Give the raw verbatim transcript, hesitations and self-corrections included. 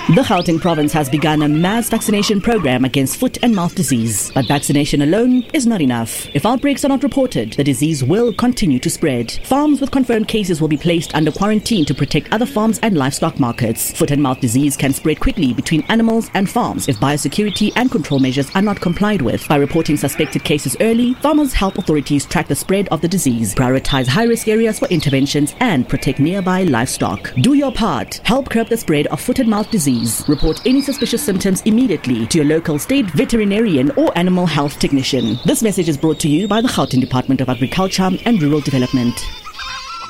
The Gauteng province has begun a mass vaccination program against foot and mouth disease. But vaccination alone is not enough. If outbreaks are not reported, the disease will continue to spread. Farms with confirmed cases will be placed under quarantine to protect other farms and livestock markets. Foot and mouth disease can spread quickly between animals and farms if biosecurity and control measures are not complied with. By reporting suspected cases early, farmers help authorities track the spread of the disease, prioritize high-risk areas for interventions, and protect nearby livestock. Do your part. Help curb the spread of foot and mouth disease. Report any suspicious symptoms immediately to your local state veterinarian or animal health technician. This message is brought to you by the Gauteng Department of Agriculture and Rural Development.